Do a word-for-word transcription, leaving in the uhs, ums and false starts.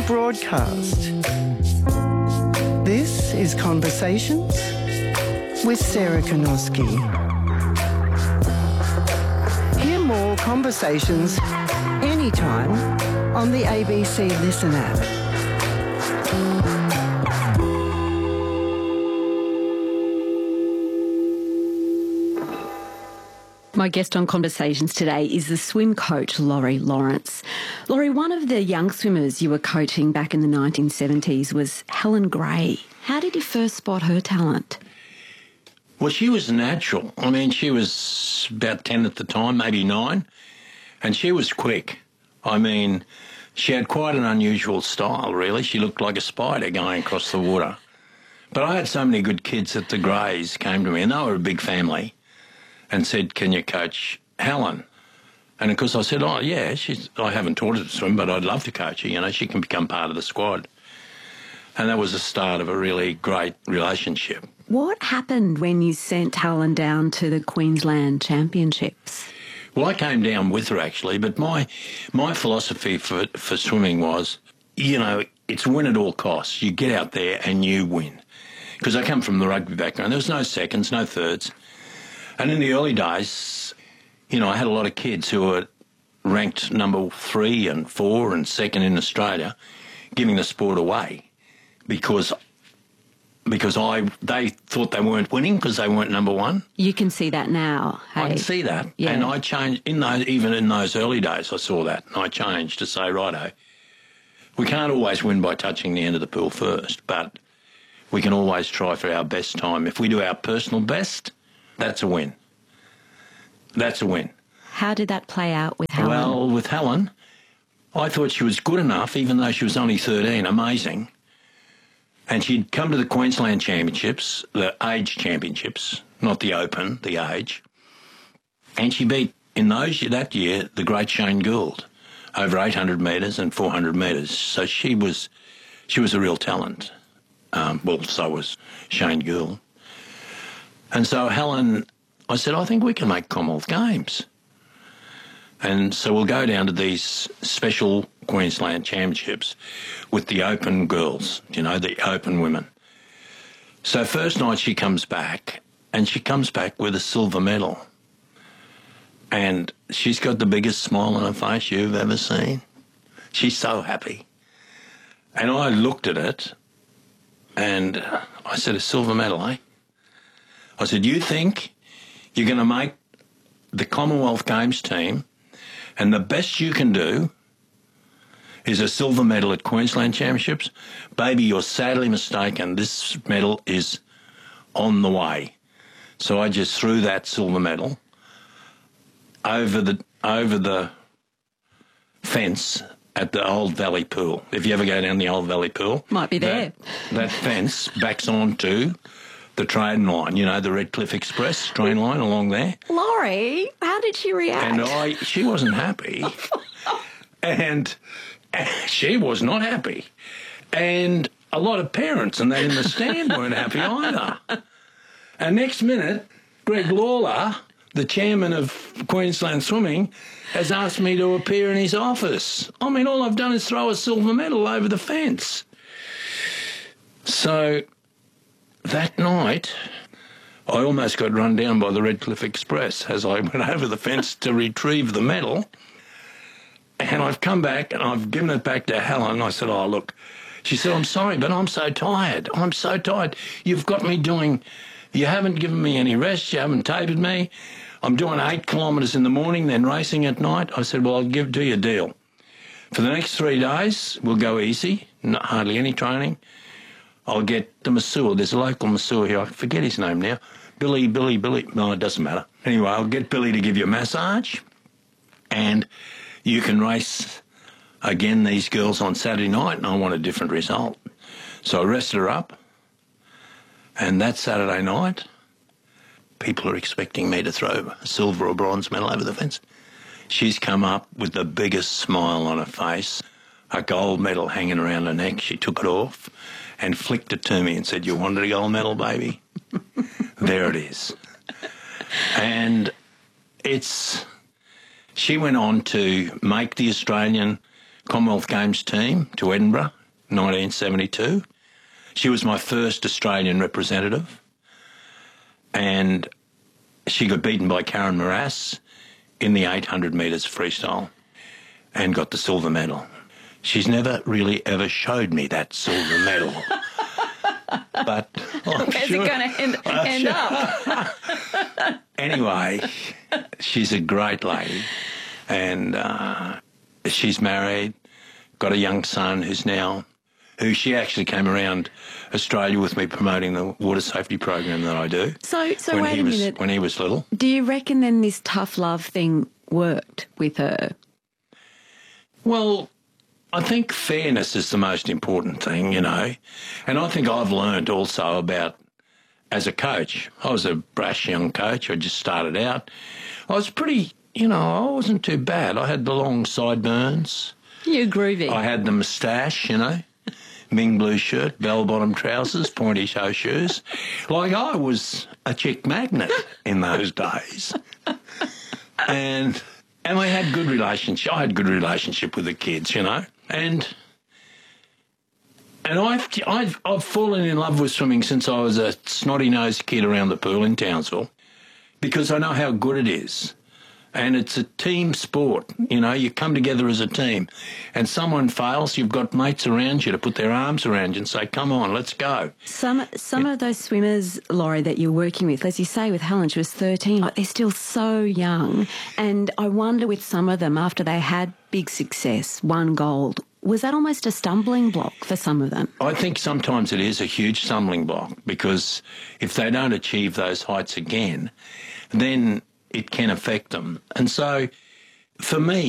broadcast. This is Conversations with Sarah Konoski. Hear more conversations anytime on the A B C Listen app. My guest on Conversations today is the swim coach, Laurie Lawrence. Laurie, one of the young swimmers you were coaching back in the nineteen seventies was Helen Gray. How did you first spot her talent? Well, she was natural. I mean, she was about ten at the time, maybe nine, and she was quick. I mean, she had quite an unusual style, really. She looked like a spider going across the water. But I had so many good kids that the Grays came to me, and they were a big family, and said, can you coach Helen? And of course I said, oh, yeah, she's, I haven't taught her to swim, but I'd love to coach her. You know, she can become part of the squad. And that was the start of a really great relationship. What happened when you sent Helen down to the Queensland Championships? Well, I came down with her, actually, but my my philosophy for, for swimming was, you know, it's win at all costs. You get out there and you win. Because I come from the rugby background. There was no seconds, no thirds. And in the early days, you know, I had a lot of kids who were ranked number three and four and second in Australia, giving the sport away because because I they thought they weren't winning because they weren't number one. You can see that now. Hey? I can see that, yeah. And I changed in those even in those early days. I saw that, and I changed to say, righto, we can't always win by touching the end of the pool first, but we can always try for our best time. If we do our personal best, that's a win. That's a win. How did that play out with Helen? Well, with Helen, I thought she was good enough, even though she was only thirteen, amazing. And she'd come to the Queensland Championships, the age championships, not the open, the age. And she beat, in those that year, the great Shane Gould, over eight hundred metres and four hundred metres. So she was, she was a real talent. Um, well, so was Shane Gould. And so Helen, I said, I think we can make Commonwealth Games. And so we'll go down to these special Queensland Championships with the open girls, you know, the open women. So first night she comes back, and she comes back with a silver medal. And she's got the biggest smile on her face you've ever seen. She's so happy. And I looked at it, and I said, a silver medal, eh? I said, you think you're going to make the Commonwealth Games team and the best you can do is a silver medal at Queensland Championships? Baby, you're sadly mistaken. This medal is on the way. So I just threw that silver medal over the over the fence at the Old Valley Pool. If you ever go down the Old Valley Pool. Might be there. That, that fence backs onto the train line, you know, the Redcliffe Express train line along there. Laurie, how did she react? And I, she wasn't happy. and, and she was not happy. And a lot of parents and that in the stand weren't happy either. And next minute, Greg Lawler, the chairman of Queensland Swimming, has asked me to appear in his office. I mean, all I've done is throw a silver medal over the fence. So that night, I almost got run down by the Redcliffe Express as I went over the fence to retrieve the medal. And I've come back and I've given it back to Helen. I said, oh, look. She said, I'm sorry, but I'm so tired. I'm so tired. You've got me doing, you haven't given me any rest. You haven't tapered me. I'm doing eight kilometres in the morning, then racing at night. I said, well, I'll give do you a deal. For the next three days, we'll go easy, not hardly any training. I'll get the masseur. There's a local masseur here. I forget his name now. Billy, Billy, Billy. No, it doesn't matter. Anyway, I'll get Billy to give you a massage, and you can race again these girls on Saturday night, and I want a different result. So I rested her up, and that Saturday night, people are expecting me to throw a silver or bronze medal over the fence. She's come up with the biggest smile on her face, a gold medal hanging around her neck. She took it off and flicked it to me and said, you wanted a gold medal, baby? There it is. And it's, she went on to make the Australian Commonwealth Games team to Edinburgh nineteen seventy-two. She was my first Australian representative, and she got beaten by Karen Morass in the eight hundred metres freestyle and got the silver medal. She's never really ever showed me that silver medal. But I'm where's sure, it going to end, end sure. up? Anyway, she's a great lady, and uh, she's married, got a young son who's now, who she actually came around Australia with me promoting the water safety program that I do. So, so when wait he a was, minute. When he was little. Do you reckon then this tough love thing worked with her? Well, I think fairness is the most important thing, you know, and I think I've learned also about, as a coach, I was a brash young coach, I just started out. I was pretty, you know, I wasn't too bad. I had the long sideburns. You're groovy. I had the moustache, you know, Ming blue shirt, bell-bottom trousers, pointy toe shoes. Like I was a chick magnet in those days. And and we had good relationship. I had good relationship with the kids, you know. And and I've, I've, I've fallen in love with swimming since I was a snotty-nosed kid around the pool in Townsville, because I know how good it is. And it's a team sport, you know, you come together as a team. And someone fails, you've got mates around you to put their arms around you and say, come on, let's go. Some some Yeah. of those swimmers, Laurie, that you're working with, as you say with Helen, she was thirteen, like they're still so young. And I wonder with some of them, after they had big success, won gold, was that almost a stumbling block for some of them? I think sometimes it is a huge stumbling block, because if they don't achieve those heights again, then it can affect them. And so, for me,